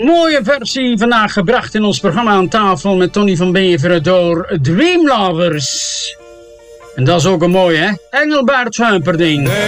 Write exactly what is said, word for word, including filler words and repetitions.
mooie versie vandaag gebracht in ons programma aan tafel met Tony van Beveren door Dream Lovers. En dat is ook een mooie, hè? Engelbert Humperdinck.